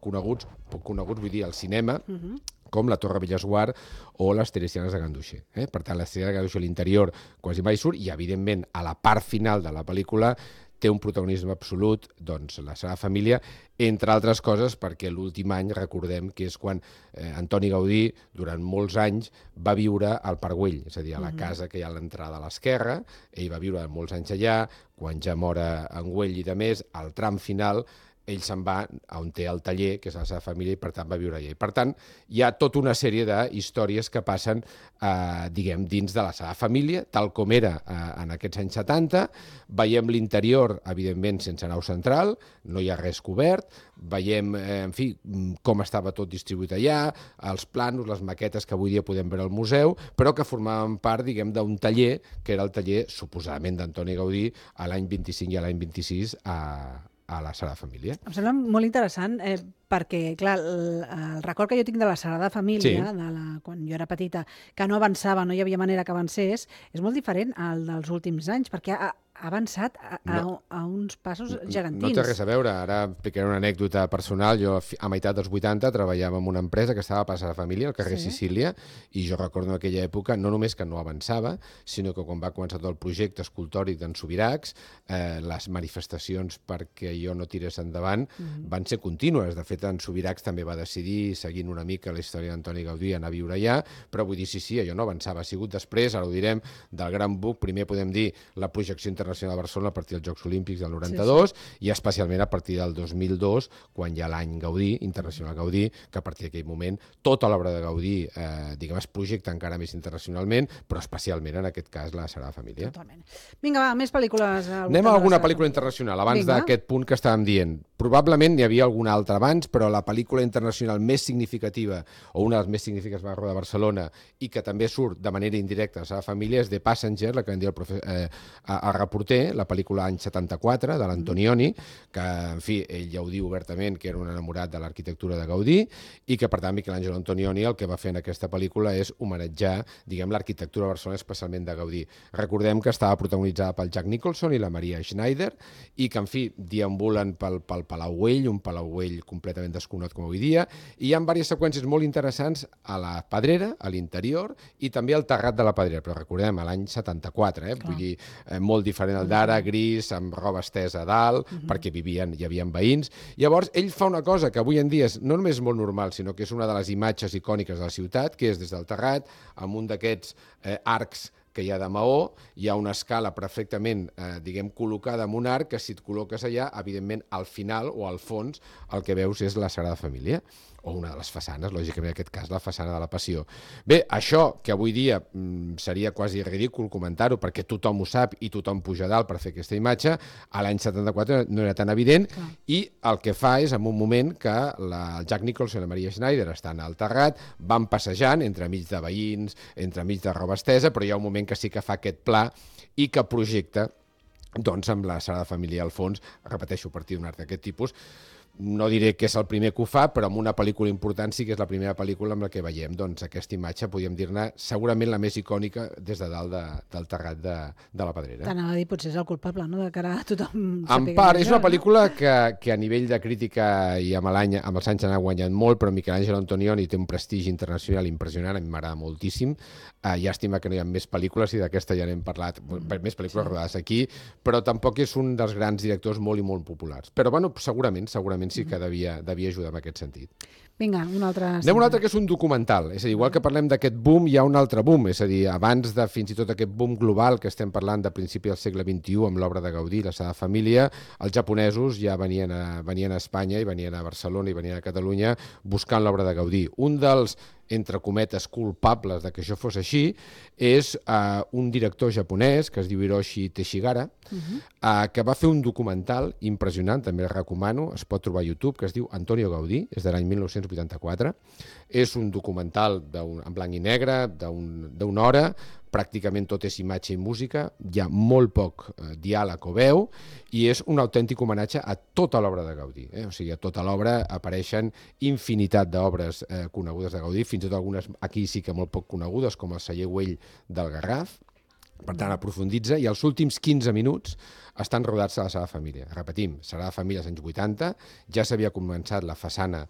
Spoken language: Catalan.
coneguts, vull dir, al cinema, com la Torre Bellesguard o les Teresianes de Ganduxer. Per tant, les Teresianes de Ganduxer a l'interior quasi mai surt i, evidentment, a la part final de la pel·lícula té un protagonisme absolut, doncs, la Sagrada Família, entre altres coses perquè l'últim any, recordem, que és quan Antoni Gaudí, durant molts anys, va viure al Parc Güell, és a dir, a la casa que hi ha a l'entrada a l'esquerra. Ell va viure molts anys allà, quan ja mora en Güell i de més, al tram final, ell se'n va on té el taller, que és la seva família, i per tant va viure allà. I per tant, hi ha tota una sèrie d'històries que passen, diguem, dins de la seva família, tal com era en aquests anys 70. Veiem l'interior, evidentment, sense nau central, no hi ha res cobert, veiem, en fi, com estava tot distribuït allà, els plànols, les maquetes que avui dia podem veure al museu, però que formaven part, diguem, d'un taller, que era el taller, suposadament, d'Antoni Gaudí, a l'any 25 i a l'any 26 a la Sagrada Família. Em sembla molt interessant perquè, clar, el record que jo tinc de la Sagrada Família, quan jo era petita, que no avançava, no hi havia manera que avancés, és molt diferent al dels últims anys, perquè ha avançat a uns passos gegantins. No té res a veure. Ara explicaré una anècdota personal. Jo, a meitat dels 80, treballava en una empresa que estava a Plaça de Família, al carrer Sicília, i jo recordo en aquella època, no només que no avançava, sinó que quan va començar tot el projecte escultòric d'en Subiracs, les manifestacions perquè jo no tirés endavant van ser contínues. De fet, en Subiracs també va decidir, seguint una mica la història d'Antoni Gaudí, anar a viure allà, però vull dir, sí, allò no avançava. Ha sigut després, ara ho direm, del gran boom, primer podem dir la projecció internacional de Barcelona a partir dels Jocs Olímpics del 92 i especialment a partir del 2002, quan hi ha l'any Gaudí, Internacional Gaudí, que a partir d'aquell moment tota l'obra de Gaudí, diguem, es projecta encara més internacionalment, però especialment en aquest cas la Sagrada Família. Totalment. Vinga, va, més pel·lícules. Anem a alguna pel·lícula internacional, abans d'aquest punt que estàvem dient. Probablement n'hi havia alguna altra abans, però la pel·lícula internacional més significativa, o una de les més significatives, va rodar a Barcelona i que també surt de manera indirecta a la Sagrada Família, és The Passenger, la que vam dir el reporter, la pel·lícula any 74, de l'Antonioni, que, en fi, ell ja ho diu obertament, que era un enamorat de l'arquitectura de Gaudí, i que, per tant, Michelangelo Antonioni el que va fer en aquesta pel·lícula és homenatjar, diguem, l'arquitectura de Barcelona, especialment de Gaudí. Recordem que estava protagonitzada pel Jack Nicholson i la Maria Schneider, i que, en fi, deambulen pel Palau Güell, un Palau Güell completament desconegut com avui dia, i hi ha diverses seqüències molt interessants a la Pedrera, a l'interior, i també al terrat de la Pedrera, però recordem, a l'any 74, vull dir, molt diferent al d'ara, gris, amb roba estesa a dalt, perquè hi havia veïns. Llavors, ell fa una cosa que avui en dia és no només molt normal, sinó que és una de les imatges icòniques de la ciutat, que és des del terrat, amb un d'aquests arcs que hi ha de maó, hi ha una escala perfectament, diguem, col·locada en un arc, que si et col·loques allà, evidentment, al final o al fons, el que veus és la Sagrada Família, o una de les façanes, lògicament, en aquest cas, la façana de la Passió. Bé, això, que avui dia seria quasi ridícul comentar-ho, perquè tothom ho sap i tothom puja dalt per fer aquesta imatge, a l'any 74 no era tan evident, i el que fa és, en un moment que el Jack Nicholson i la Maria Schneider estan al terrat, van passejant entremig de veïns, entremig de roba estesa, però hi ha un moment que sí que fa aquest pla i que projecta, doncs, amb la Sagrada Família al fons, repeteixo, a partir d'un art d'aquest tipus. No diré que és el primer que ho fa, però en una pel·lícula important sí que és la primera pel·lícula amb la que veiem, doncs, aquesta imatge, podríem dir-ne, segurament la més icònica des de dalt del terrat de la Pedrera. T'anava a dir, potser és el culpable, no?, de cara a tothom. En part, és una pel·lícula que a nivell de crítica i amb els anys han guanyat molt, però Michelangelo Antonioni té un prestigi internacional impressionant, a mi m'agrada moltíssim. Llàstima que no hi ha més pel·lícules, i d'aquesta ja n'hem parlat, més pel·lícules rodades aquí, però tampoc és un dels grans directors molt i molt populars. Però, bueno, segurament sí que devia ajudar en aquest sentit. Vinga, un altre... Anem a un altre, que és un documental. És a dir, igual que parlem d'aquest boom, hi ha un altre boom. És a dir, abans de fins i tot aquest boom global que estem parlant de principi del segle XXI amb l'obra de Gaudí, la Sagrada Família, els japonesos ja venien a Espanya i venien a Barcelona i venien a Catalunya buscant l'obra de Gaudí. Un dels, entre cometes, culpables de que això fos així és un director japonès que es diu Hiroshi Teshigara, que va fer un documental impressionant, també el recomano, es pot trobar a YouTube, que es diu Antonio Gaudí, és de l'any 1984. És un documental en blanc i negre, d'una hora, pràcticament tot és imatge i música, hi ha molt poc diàleg o veu, i és un autèntic homenatge a tota l'obra de Gaudí. O sigui, a tota l'obra apareixen infinitat d'obres conegudes de Gaudí, fins i tot algunes aquí sí que molt poc conegudes, com el Celler Güell del Garraf. Per tant, aprofunditza, i els últims 15 minuts estan rodats a la Sagrada Família. Repetim, Sagrada Família als anys 80, ja s'havia començat la façana